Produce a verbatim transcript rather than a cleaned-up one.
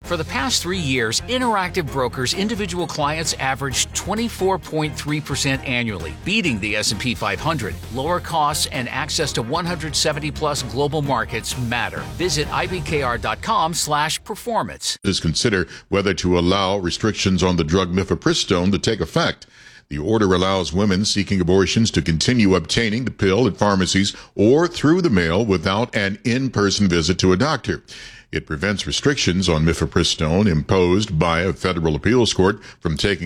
For the past three years, Interactive Brokers individual clients averaged twenty-four point three percent annually, beating the S and P five hundred. Lower costs and access to one hundred seventy plus global markets matter. Visit I B K R dot com slash performance. Consider whether to allow restrictions on the drug mifepristone to take effect. The order allows women seeking abortions to continue obtaining the pill at pharmacies or through the mail without an in-person visit to a doctor. It prevents restrictions on mifepristone imposed by a federal appeals court from taking